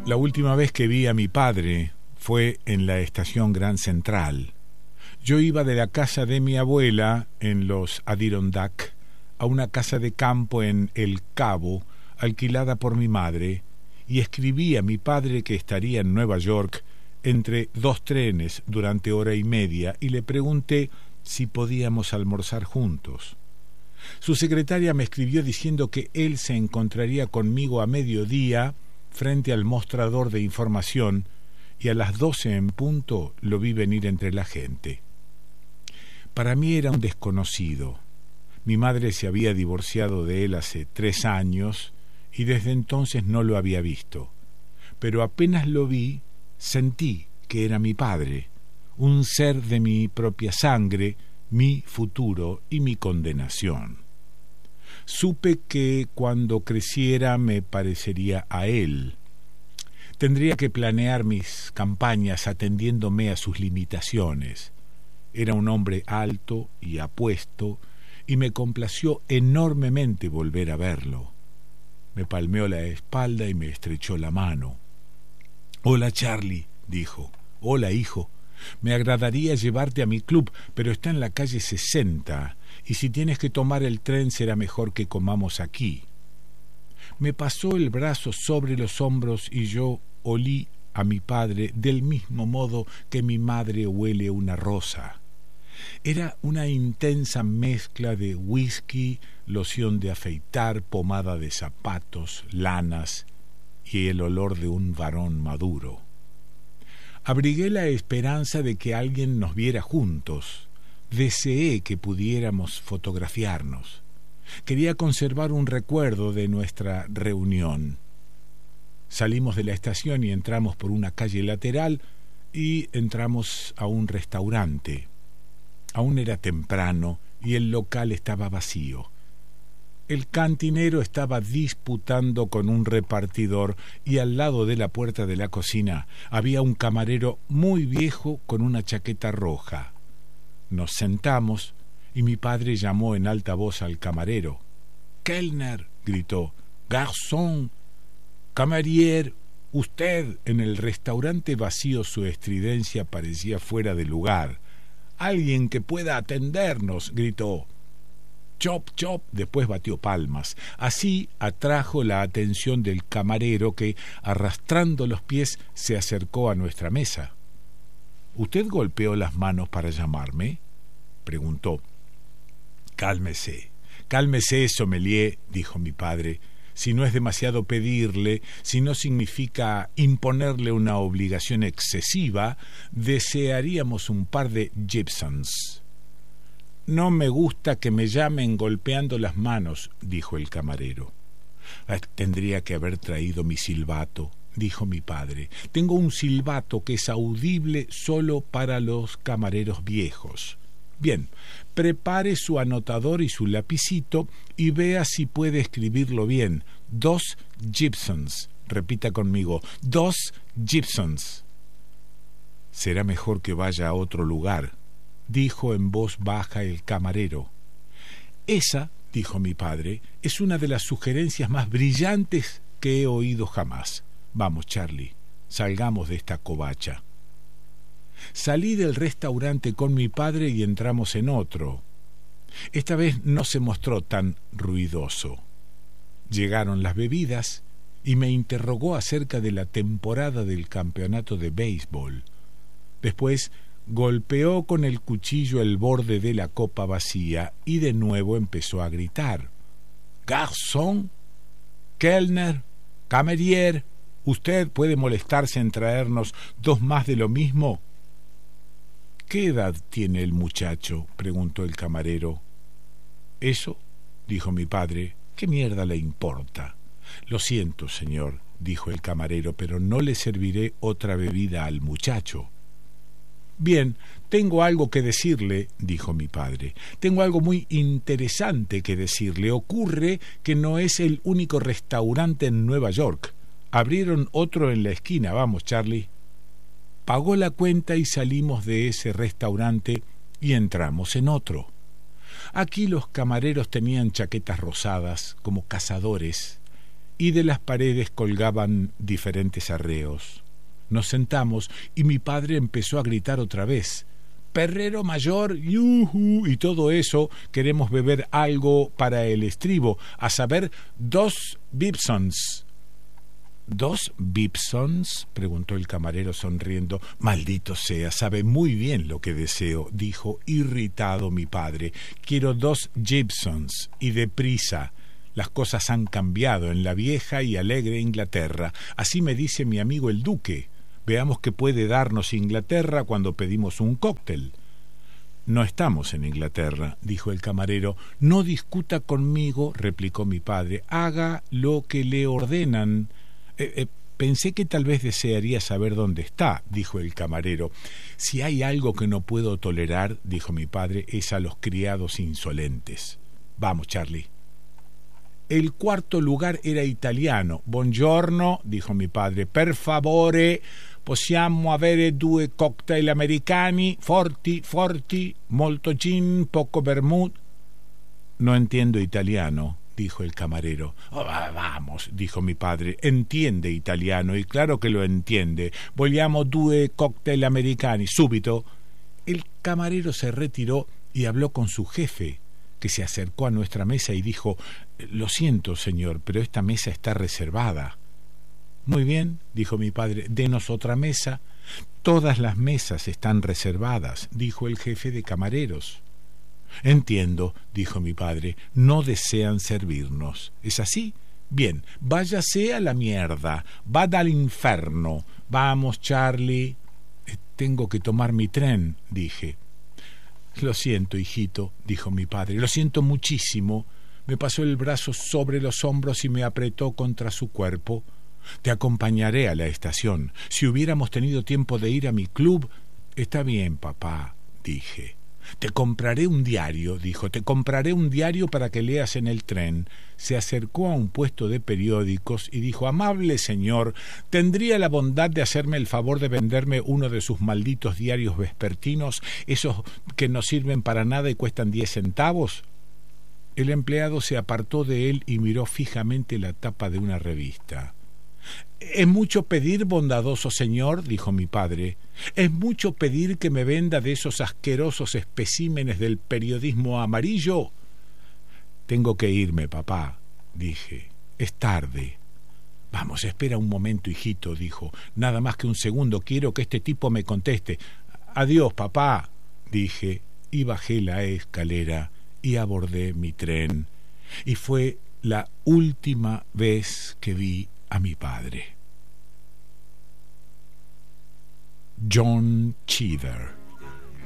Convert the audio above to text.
La última vez que vi a mi padre fue en la estación Grand Central. Yo iba de la casa de mi abuela en los Adirondack a una casa de campo en El Cabo, alquilada por mi madre, y escribí a mi padre que estaría en Nueva York entre 2 trenes durante hora y media, y le pregunté si podíamos almorzar juntos. Su secretaria me escribió diciendo que él se encontraría conmigo a mediodía frente al mostrador de información, y a las 12 en punto lo vi venir entre la gente. Para mí era un desconocido. Mi madre se había divorciado de él hace 3 años y desde entonces no lo había visto. Pero apenas lo vi, sentí que era mi padre, un ser de mi propia sangre, mi futuro y mi condenación. Supe que cuando creciera me parecería a él. Tendría que planear mis campañas atendiéndome a sus limitaciones. Era un hombre alto y apuesto, y me complació enormemente volver a verlo. Me palmeó la espalda y me estrechó la mano. «Hola, Charlie», dijo. «Hola, hijo. Me agradaría llevarte a mi club, pero está en la calle 60, y si tienes que tomar el tren será mejor que comamos aquí». Me pasó el brazo sobre los hombros y yo olí a mi padre del mismo modo que mi madre huele una rosa. Era una intensa mezcla de whisky, loción de afeitar, pomada de zapatos, lanas y el olor de un varón maduro. Abrigué la esperanza de que alguien nos viera juntos. Deseé que pudiéramos fotografiarnos. Quería conservar un recuerdo de nuestra reunión. Salimos de la estación y entramos por una calle lateral y entramos a un restaurante. Aún era temprano y el local estaba vacío. El cantinero estaba disputando con un repartidor y al lado de la puerta de la cocina había un camarero muy viejo con una chaqueta roja. Nos sentamos y mi padre llamó en alta voz al camarero. «Kellner», gritó, «Garçon, camarier, usted». En el restaurante vacío su estridencia parecía fuera de lugar. «Alguien que pueda atendernos», gritó. «Chop, chop», después batió palmas. Así atrajo la atención del camarero que, arrastrando los pies, se acercó a nuestra mesa. «¿Usted golpeó las manos para llamarme?», preguntó. «Cálmese, sommelier», dijo mi padre. «Si no es demasiado pedirle, si no significa imponerle una obligación excesiva, desearíamos un par de Gibsons». «No me gusta que me llamen golpeando las manos», dijo el camarero. «Tendría que haber traído mi silbato», dijo mi padre. «Tengo un silbato que es audible solo para los camareros viejos». «Bien, prepare su anotador y su lapicito y vea si puede escribirlo bien. 2 Gibsons. Repita conmigo. 2 Gibsons». «Será mejor que vaya a otro lugar», dijo en voz baja el camarero. «Esa», dijo mi padre, «es una de las sugerencias más brillantes que he oído jamás. Vamos, Charlie, salgamos de esta covacha». Salí del restaurante con mi padre y entramos en otro. Esta vez no se mostró tan ruidoso. Llegaron las bebidas y me interrogó acerca de la temporada del campeonato de béisbol. Después golpeó con el cuchillo el borde de la copa vacía y de nuevo empezó a gritar. «Garçon, Kellner, camerier, ¿usted puede molestarse en traernos 2 más de lo mismo?» «¿Qué edad tiene el muchacho?», preguntó el camarero. «Eso», dijo mi padre, «¿qué mierda le importa?». «Lo siento, señor», dijo el camarero, «pero no le serviré otra bebida al muchacho». «Bien, tengo algo que decirle», dijo mi padre. «Tengo algo muy interesante que decirle. Ocurre que no es el único restaurante en Nueva York. Abrieron otro en la esquina. Vamos, Charlie». Pagó la cuenta y salimos de ese restaurante y entramos en otro. Aquí los camareros tenían chaquetas rosadas, como cazadores, y de las paredes colgaban diferentes arreos. Nos sentamos y mi padre empezó a gritar otra vez: «Perrero mayor, yuhu», y todo eso. Queremos beber algo para el estribo, a saber, 2 Bibsons. «¿2 Bibsons?», preguntó el camarero sonriendo. «Maldito sea, sabe muy bien lo que deseo», dijo irritado mi padre. «Quiero 2 Gibsons, y deprisa. Las cosas han cambiado en la vieja y alegre Inglaterra. Así me dice mi amigo el duque. Veamos qué puede darnos Inglaterra cuando pedimos un cóctel». «No estamos en Inglaterra», dijo el camarero. «No discuta conmigo», replicó mi padre. «Haga lo que le ordenan». Pensé que tal vez desearía saber dónde está», dijo el camarero. «Si hay algo que no puedo tolerar», dijo mi padre, «es a los criados insolentes. Vamos, Charlie». El cuarto lugar era italiano. «Buongiorno», dijo mi padre. «Per favore, possiamo avere 2 cocktail americani, forti, molto gin, poco vermouth». «No entiendo italiano», dijo el camarero. «Oh, vamos», dijo mi padre, «entiende italiano, y claro que lo entiende. Vogliamo 2 cocktail americani, subito». El camarero se retiró y habló con su jefe, que se acercó a nuestra mesa y dijo: «Lo siento, señor, pero esta mesa está reservada». «Muy bien», dijo mi padre, «denos otra mesa». «Todas las mesas están reservadas», dijo el jefe de camareros. «Entiendo», dijo mi padre, «no desean servirnos. ¿Es así? Bien, váyase a la mierda, vada al infierno. Vamos, Charlie». «Tengo que tomar mi tren», dije. «Lo siento, hijito», dijo mi padre, «lo siento muchísimo». Me pasó el brazo sobre los hombros y me apretó contra su cuerpo. «Te acompañaré a la estación. Si hubiéramos tenido tiempo de ir a mi club». «Está bien, papá», dije. «Te compraré un diario», dijo, «te compraré un diario para que leas en el tren». Se acercó a un puesto de periódicos y dijo: «Amable señor, ¿tendría la bondad de hacerme el favor de venderme uno de sus malditos diarios vespertinos, esos que no sirven para nada y cuestan 10 centavos?» El empleado se apartó de él y miró fijamente la tapa de una revista. «¿Es mucho pedir, bondadoso señor?», dijo mi padre. «¿Es mucho pedir que me venda de esos asquerosos especímenes del periodismo amarillo?» «Tengo que irme, papá», dije. «Es tarde». «Vamos, espera un momento, hijito», dijo. «Nada más que un segundo, quiero que este tipo me conteste». «Adiós, papá», dije, y bajé la escalera y abordé mi tren. Y fue la última vez que vi a mi padre. John Cheever.